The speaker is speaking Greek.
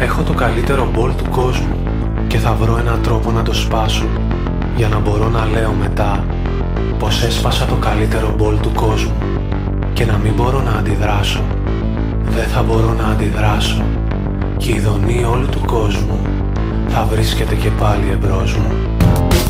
Έχω το καλύτερο μπολ του κόσμου και θα βρω έναν τρόπο να το σπάσω, για να μπορώ να λέω μετά πως έσπασα το καλύτερο μπολ του κόσμου και να μην μπορώ να αντιδράσω. Δεν θα μπορώ να αντιδράσω και η ειδονή όλου του κόσμου θα βρίσκεται και πάλι εμπρός μου.